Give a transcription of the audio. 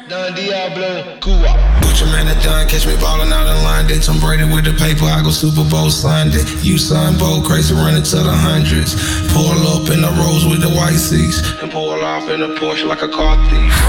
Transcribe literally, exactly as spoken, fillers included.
Don Diablo, Cuba. Butcher man at done, catch me ballin' out in London. Tom Brady with the paper, I go Super Bowl Sunday. You son Bo, crazy running to the hundreds. Pull up in the Rolls with the white seats, and pull off in a Porsche like a car thief.